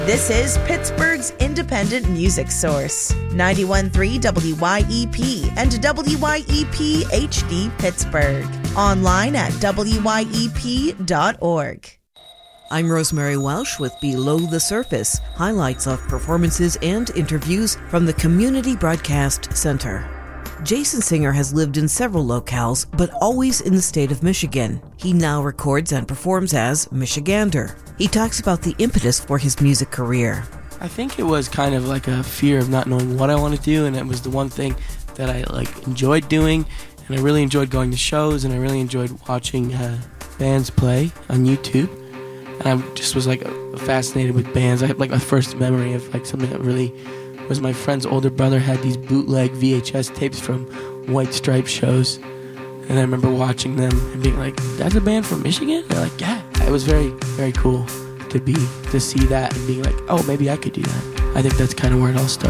This is Pittsburgh's independent music source, 91.3 WYEP and WYEP HD Pittsburgh. Online at wyep.org. I'm Rosemary Welsh with Below the Surface, highlights of performances and interviews from the Community Broadcast Center. Jason Singer has lived in several locales, but always in the state of Michigan. He now records and performs as Michigander. He talks about the impetus for his music career. I think it was kind of like a fear of not knowing what I want to do, and it was the one thing that I enjoyed doing, and I really enjoyed going to shows, and I really enjoyed watching bands play on YouTube. And I just was fascinated with bands. I had my first memory of something that really was my friend's older brother had these bootleg VHS tapes from White Stripe shows. And I remember watching them and being like, that's a band from Michigan? And they're like, yeah. It was very, very cool to see that and being like, oh, maybe I could do that. I think that's kind of where it all started.